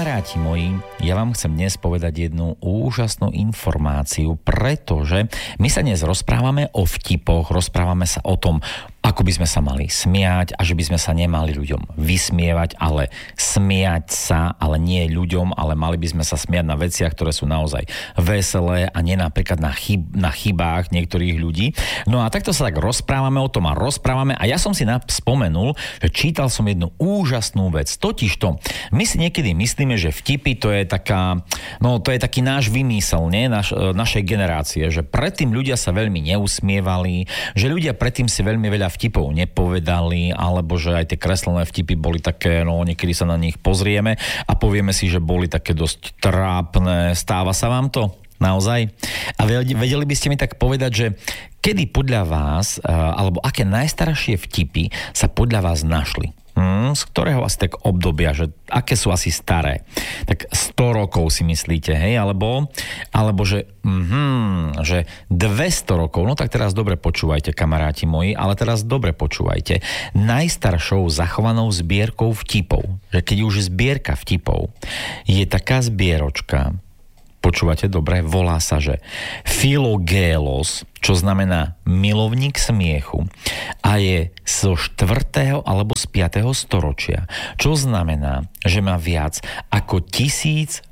Kamaráti moji, ja vám chcem dnes povedať jednu úžasnú informáciu, pretože my sa dnes rozprávame o vtipoch, rozprávame sa o tom, ako by sme sa mali smiať a že by sme sa nemali ľuďom vysmievať, ale smiať sa, ale nie ľuďom, ale mali by sme sa smiať na veciach, ktoré sú naozaj veselé a nie napríklad na chybách niektorých ľudí. No a takto sa tak rozprávame o tom a rozprávame a ja som si spomenul, že čítal som jednu úžasnú vec. Totižto, my si niekedy myslíme, že vtipy to je taká, no to je taký náš vymysel, nie? Našej generácie, že predtým ľudia sa veľmi neusmievali, že ľudia predtým si veľmi veľa vtipov nepovedali, alebo že aj tie kreslené vtipy boli také, no niekedy sa na nich pozrieme a povieme si, že boli také dosť trápne. Stáva sa vám to? Naozaj? A vedeli by ste mi tak povedať, že kedy podľa vás, alebo aké najstaršie vtipy sa podľa vás našli? Z ktorého asi tak obdobia, že aké sú asi staré? Tak 100 rokov si myslíte, hej? Alebo že 200 rokov. No tak teraz dobre počúvajte, kamaráti moji, ale teraz dobre počúvajte. Najstaršou zachovanou zbierkou vtipov, že keď už zbierka vtipov, je taká zbieročka, počúvate dobre, volá sa, že Philogélos, čo znamená milovník smiechu a je zo 4. alebo z 5. storočia, čo znamená, že má viac ako 1500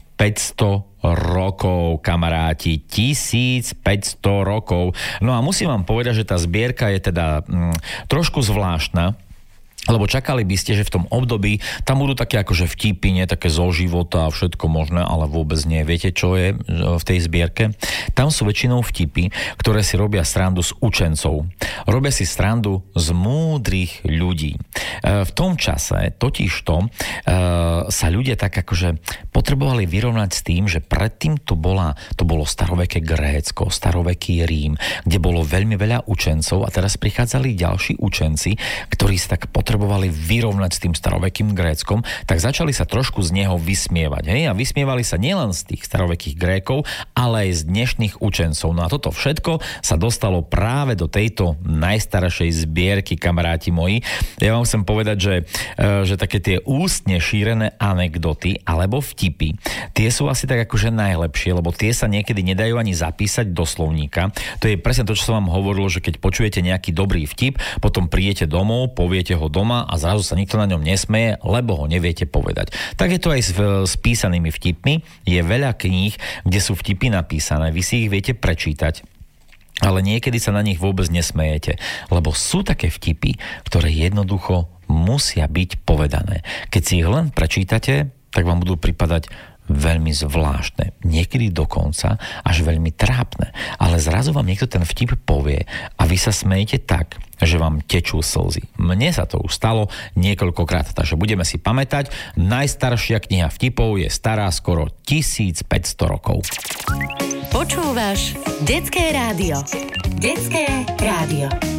rokov, kamaráti, 1500 rokov. No a musím vám povedať, že tá zbierka je teda trošku zvláštna, lebo čakali by ste, že v tom období tam budú také akože vtipy, nie také zo života a všetko možné, ale vôbec nie. Viete, čo je v tej zbierke? Tam sú väčšinou vtipy, ktoré si robia srandu z učencov. Robia si srandu z múdrych ľudí. V tom čase totižto sa ľudia tak akože potrebovali vyrovnať s tým, že predtým to bolo staroveké Grécko, staroveký Rím, kde bolo veľmi veľa učencov a teraz prichádzali ďalší učenci, ktorí sa tak potrebovali vyrovnať s tým starovekým Gréckom, tak začali sa trošku z neho vysmievať. Hej? A vysmievali sa nielen z tých starovekých Grékov, ale aj z dnešných učencov. No a toto všetko sa dostalo práve do tejto najstaršej zbierky, kamaráti moji. Ja vám chcem povedať, že také tie ústne šírené anekdoty alebo vtipy, tie sú asi tak akože najlepšie, lebo tie sa niekedy nedajú ani zapísať do slovníka. To je presne to, čo som vám hovoril, že keď počujete nejaký dobrý vtip, potom prídete domov, poviete ho doma a zrazu sa nikto na ňom nesmeje, lebo ho neviete povedať. Tak je to aj s písanými vtipmi. Je veľa kníh, kde sú vtipy napísané, vy si ich viete prečítať, ale niekedy sa na nich vôbec nesmejete, lebo sú také vtipy, ktoré jednoducho musia byť povedané. Keď si ich len prečítate, tak vám budú pripadať veľmi zvláštne, niekedy dokonca až veľmi trápne. Ale zrazu vám niekto ten vtip povie a vy sa smejete tak, že vám tečú slzy. Mne sa to už stalo niekoľkokrát, takže budeme si pamätať, najstaršia kniha vtipov je stará skoro 1500 rokov. Počúvaš Detské rádio. Detské rádio.